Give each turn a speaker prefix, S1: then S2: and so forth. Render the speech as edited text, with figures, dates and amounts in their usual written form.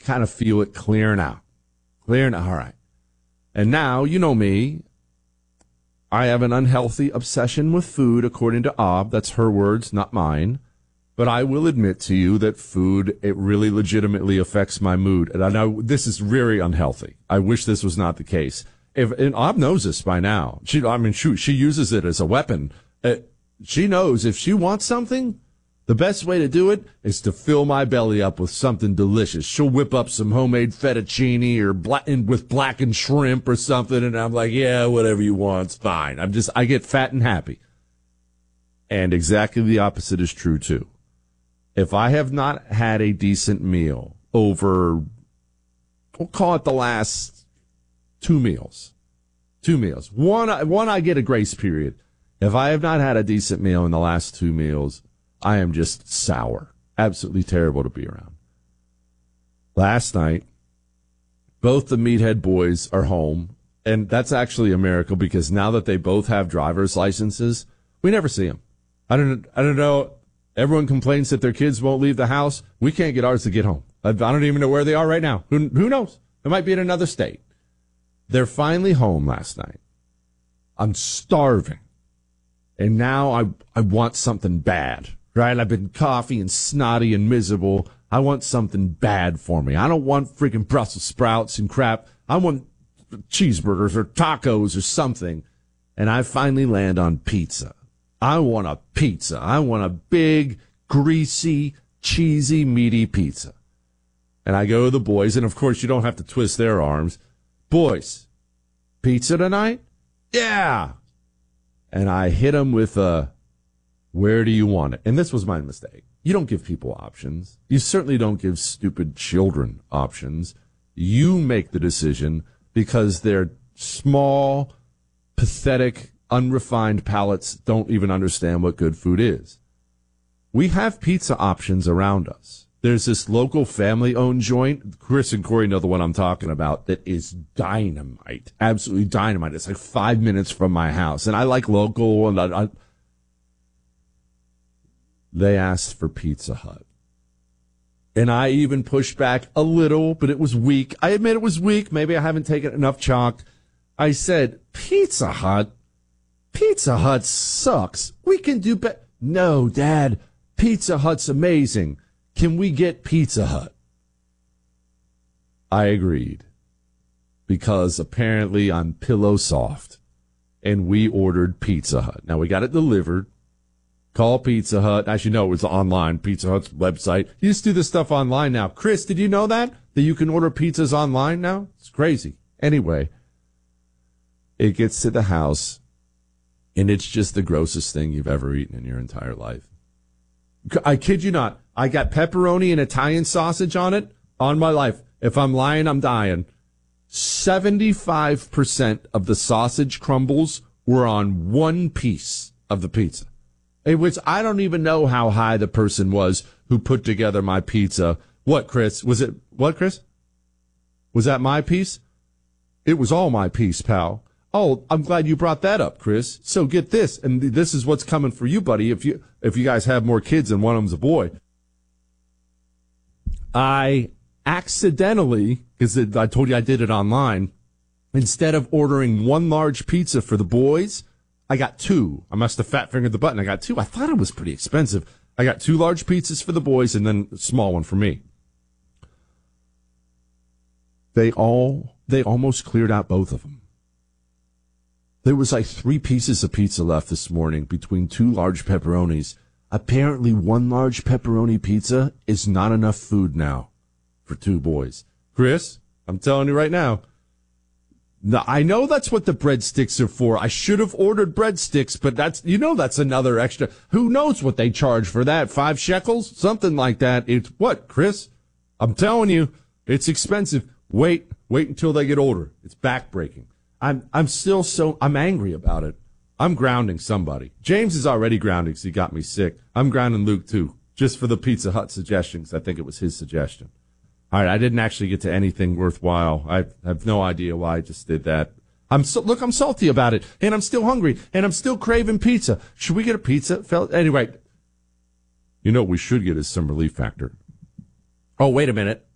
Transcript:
S1: kind of feel it clearing out. Clearing out. All right. And now, you know me, I have an unhealthy obsession with food, according to Ob. That's her words, not mine. But I will admit to you that food, it really legitimately affects my mood. And I know this is very unhealthy. I wish this was not the case. And Ob knows this by now. She uses it as a weapon. She knows if she wants something, the best way to do it is to fill my belly up with something delicious. She'll whip up some homemade fettuccine or with blackened shrimp or something, and I'm like, yeah, whatever you want, it's fine. I get fat and happy. And exactly the opposite is true, too. If I have not had a decent meal over, we'll call it the last 2 meals. 2 meals. One, I get a grace period. If I have not had a decent meal in the last 2 meals, I am just sour. Absolutely terrible to be around. Last night, both the Meathead boys are home, and that's actually a miracle because now that they both have driver's licenses, we never see them. I don't know. Everyone complains that their kids won't leave the house. We can't get ours to get home. I don't even know where they are right now. Who knows? They might be in another state. They're finally home last night. I'm starving. And now I want something bad, right? I've been coffee and snotty and miserable. I want something bad for me. I don't want freaking Brussels sprouts and crap. I want cheeseburgers or tacos or something. And I finally land on pizza. I want a pizza. I want a big, greasy, cheesy, meaty pizza. And I go to the boys, and of course you don't have to twist their arms. Boys, pizza tonight? Yeah. And I hit them with where do you want it? And this was my mistake. You don't give people options. You certainly don't give stupid children options. You make the decision because their small, pathetic, unrefined palates don't even understand what good food is. We have pizza options around us. There's this local family-owned joint. Chris and Corey know the one I'm talking about that is dynamite, absolutely dynamite. It's like 5 minutes from my house, and I like local. And they asked for Pizza Hut, and I even pushed back a little, but it was weak. I admit it was weak. Maybe I haven't taken enough chalk. I said, Pizza Hut sucks. We can do better. No, Dad, Pizza Hut's amazing. Can we get Pizza Hut? I agreed. Because apparently I'm pillow soft. And we ordered Pizza Hut. Now, we got it delivered. Call Pizza Hut. As you know, it was online, Pizza Hut's website. You just do this stuff online now. Chris, did you know that? That you can order pizzas online now? It's crazy. Anyway, it gets to the house, and it's just the grossest thing you've ever eaten in your entire life. I kid you not. I got pepperoni and Italian sausage on it on my life. If I'm lying, I'm dying. 75% of the sausage crumbles were on one piece of the pizza. Which I don't even know how high the person was who put together my pizza. What, Chris? Was that my piece? It was all my piece, pal. Oh, I'm glad you brought that up, Chris. So get this, and this is what's coming for you, buddy, if you guys have more kids and one of them's a boy. I accidentally, because I told you I did it online, instead of ordering one large pizza for the boys, I got 2. I must have fat-fingered the button. I got 2. I thought it was pretty expensive. I got 2 large pizzas for the boys and then a small one for me. They almost cleared out both of them. There was like 3 pieces of pizza left this morning between 2 large pepperonis. Apparently 1 large pepperoni pizza is not enough food now for 2 boys. Chris, I'm telling you right now, I know that's what the breadsticks are for. I should have ordered breadsticks, but that's another extra. Who knows what they charge for that? 5 shekels? Something like that. It's what, Chris? I'm telling you, it's expensive. Wait until they get older. It's backbreaking. I'm angry about it. I'm grounding somebody. James is already grounding because he got me sick. I'm grounding Luke, too, just for the Pizza Hut suggestions. I think it was his suggestion. All right, I didn't actually get to anything worthwhile. I have no idea why I just did that. I'm salty about it, and I'm still hungry, and I'm still craving pizza. Should we get a pizza? Anyway, you know what we should get is some Relief Factor. Oh, wait a minute.